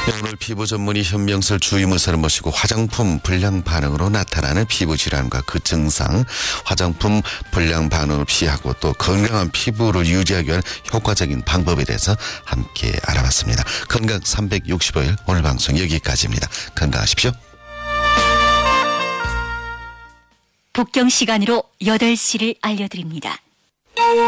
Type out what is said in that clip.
오늘 피부 전문의 현명설 주임의사를 모시고 화장품 불량 반응으로 나타나는 피부 질환과 그 증상, 화장품 불량 반응을 피하고 또 건강한 피부를 유지하기 위한 효과적인 방법에 대해서 함께 알아봤습니다. 건강 365일 오늘 방송 여기까지입니다. 건강하십시오. 북경 시간으로 8시를 알려드립니다.